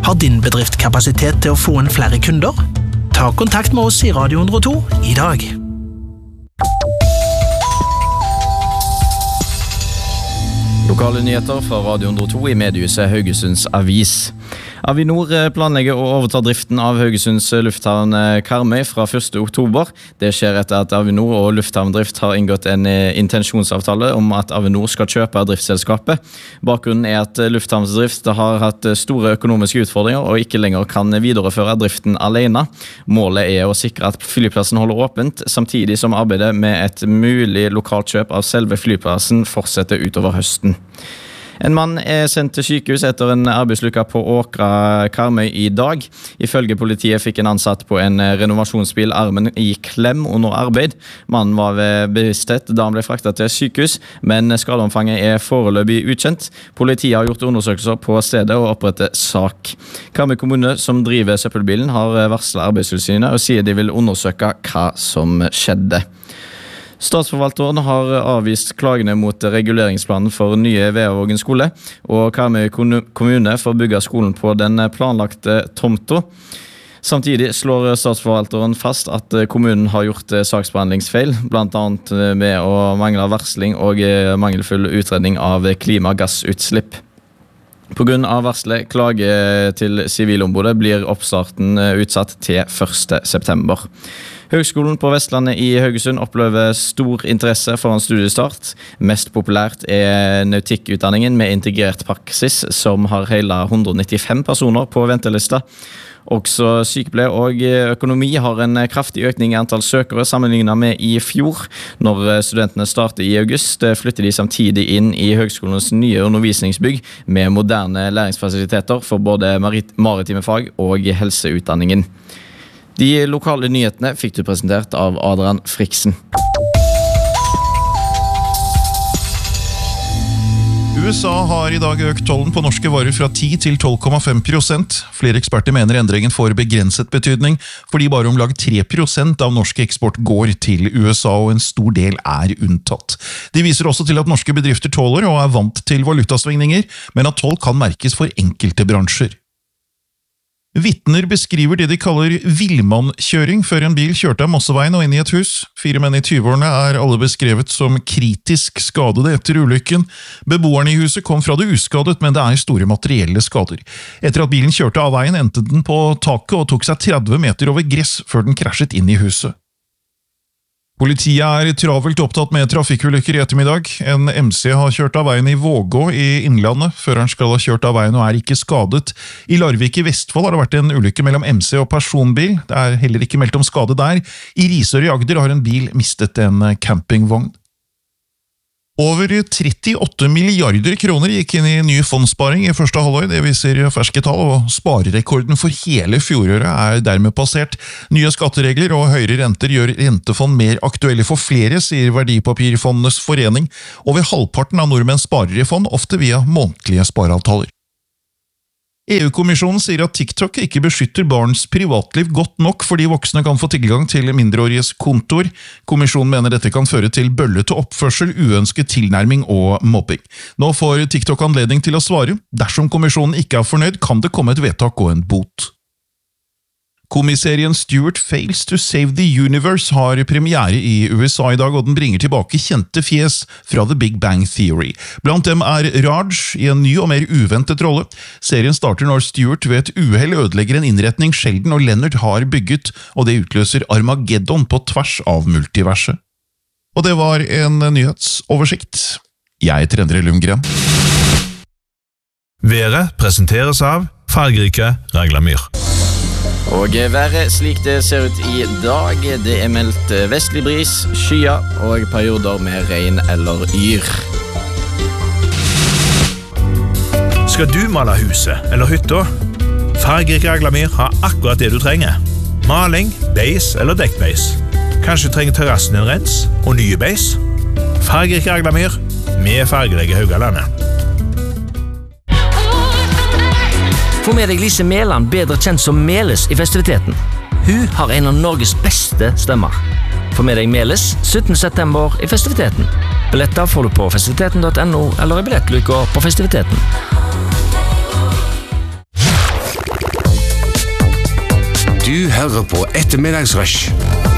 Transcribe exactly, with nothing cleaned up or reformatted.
Har din bedrift kapasitet til å få inn flere kunder? Ta kontakt med oss i Radio hundre og to i dag. Lokale nyheter fra Radio hundre og to i mediehuset Haugesunds Avis. Avinor planlegger å overta driften av Haugesunds lufthavn Karmøy fra første oktober. Det skjer etter at Avinor og Lufthavndrift har inngått en intensjonsavtale om at Avinor skal kjøpe driftsselskapet. Bakgrunnen er at Lufthavndrift har hatt store økonomiske utfordringer og ikke lenger kan videreføre driften alene. Målet er å sikre at flyplassen holder åpent, samtidig som arbeidet med et mulig lokalt kjøp av selve flyplassen fortsetter utover høsten. En mann er sendt til sykehus etter en arbeidsulykke på Åkra Karmøy i dag. Ifølge politiet fikk en ansatt på en renovasjonsbil armen i klem under arbeid. Mannen var ved bevissthet da han ble fraktet til sykehus, men skadeomfanget er foreløpig ukjent. Politiet har gjort undersøkelser på stedet og opprettet sak. Karmøy kommune, som driver søppelbilen, har varslet Arbeidstilsynet og sier de vil undersøke hva som skjedde. Statsforvalteren har avvist klagene mot reguleringsplanen for nye Veavågen skole, og Karmøy kommune får bygge skolen på den planlagte tomta. Samtidig slår statsforvalteren fast at kommunen har gjort saksbehandlingsfeil, blant annet med å mangle varsling og mangelfull utredning av klimagassutslipp. På grunn av varslet klage til sivilombudet blir oppstarten utsatt til første september. Høgskolen på Vestlandet i Haugesund opplever stor interesse for en studiestart. Mest populært er nautikkutdanningen med integrert praksis, som har hele hundre og nittifem personer på ventelista. Også sykepleie og økonomi har en kraftig økning i antall søkere sammenlignet med i fjor. Når studentene starter i august, flytter de samtidig inn i høgskolens nye undervisningsbygg med moderne læringsfasiliteter for både maritime fag og helseutdanningen. De lokale nyhetene fikk du presentert av Adrian Friksen. U S A har i dag økt tollen på norske varer fra ti til tolv komma fem prosent. Flere eksperter mener endringen får begrenset betydning, fordi bare om lag tre prosent av norsk eksport går til U S A, og en stor del er unntatt. De viser også til at norske bedrifter tåler og er vant til valutasvingninger, men at toll kan merkes for enkelte bransjer. Vitner beskriver det de kaller villmannkjøring før en bil kjørte av Mosseveien og inn i et hus. Fire menn i tyve-årene er alle beskrevet som kritisk skadede etter ulykken. Beboerne i huset kom fra det uskadet, men det er store materielle skader. Etter at bilen kjørte av veien, endte den på taket og tok seg tretti meter over gress før den krasjet inn i huset. Politiet er travelt opptatt med trafikkulykker i ettermiddag. En M C har kjørt av veien i Vågå i Innlandet. Føreren skal ha kjørt av veien og er ikke skadet. I Larvik i Vestfold har det vært en ulykke mellom M C og personbil. Det er heller ikke meldt om skade der. I Risør i Agder har en bil mistet en campingvogn. Over trettiåtte milliarder kroner gikk inn i ny fondssparing i første halvår, det viser ferske tall, og sparerekorden for hele fjoråret er dermed passert. Nye skatteregler og høyere renter gjør rentefond mer aktuelle for flere, sier Verdipapirfondenes forening. Over halvparten av nordmenn sparer i fond, ofte via månedlige spareavtaler. E U-kommisjonen sier at TikTok ikke beskytter barns privatliv godt nok fordi voksne kan få tilgang til mindreåriges kontor. Kommisjonen mener dette kan føre til bøllete oppførsel, uønsket tilnærming og mobbing. Nå får TikTok anledning til å svare. Dersom kommisjonen ikke er fornøyd, kan det komme et vedtak og en bot. Komiserien Stuart Fails to Save the Universe har premiere i U S A i dag, og den bringer tilbake kjente fjes fra The Big Bang Theory. Blant dem er Raj i en ny og mer uventet rolle. Serien starter når Stuart ved et uhell ødelegger en innretning Sheldon og Leonard har bygget, og det utløser Armageddon på tvers av multiverset. Og det var en nyhetsoversikt. Jeg heter Endre Lundgren. Været presenteres av fargerike Raglamyr. Og været slik det ser ut i dag, det er meldt vestlig bris, skyer og perioder med regn eller yr. Skal du male huset eller hytta? Fargerik Raglamyr har akkurat det du trenger. Maling, beis eller dekkbeis. Kanskje trenger terrassen en rens og nye beis? Fargerik Raglamyr med fargerike Haugalandet. Få med deg Lise Mæland, bedre kjent som Meles i festiviteten. Hun har en av Norges beste stemmer. Få med deg Meles syttende september i festiviteten. Billetter får du på festiviteten punktum no eller i billettluka på festiviteten. Du hører på Ettermiddagsrush.